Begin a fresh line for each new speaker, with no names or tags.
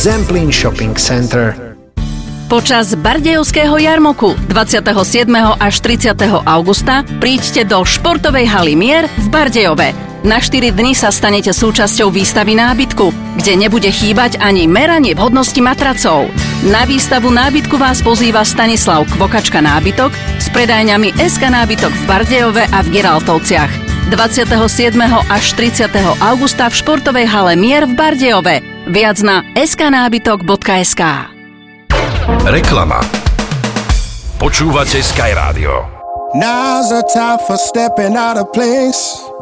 Zemplín Shopping Center.
Počas Bardejovského jarmoku 27. až 30. augusta príďte do športovej haly Mier v Bardejove. Na 4 dni sa stanete súčasťou výstavy nábytku, kde nebude chýbať ani meranie vhodnosti matracov. Na výstavu nábytku vás pozýva Stanislav Kvokačka nábytok s predajňami SK nábytok v Bardejove a v Geraltovciach. 27. až 30. augusta v športovej hale Mier v Bardejove. Viac na sknábytok.sk.
Reklama. Počúvate Sky Radio.
Now's the time for stepping out of place.